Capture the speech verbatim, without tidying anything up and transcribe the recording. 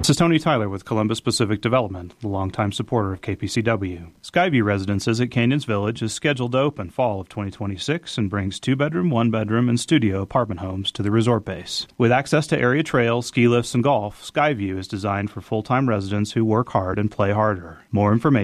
This is Tony Tyler with Columbus Pacific Development, the longtime supporter of K P C W. Skyview Residences at Canyons Village is scheduled to open fall of twenty twenty-six and brings two-bedroom, one-bedroom, and studio apartment homes to the resort base. With access to area trails, ski lifts, and golf, Skyview is designed for full-time residents who work hard and play harder. More information